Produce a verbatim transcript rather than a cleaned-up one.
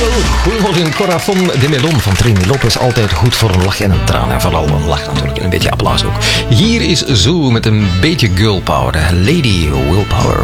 Goedemorgen, Corazon de Melon van Trini Lopez. Altijd goed voor een lach en een traan. En vooral een lach natuurlijk. En een beetje applaus ook. Hier is Zoo met een beetje girl power. Lady Willpower.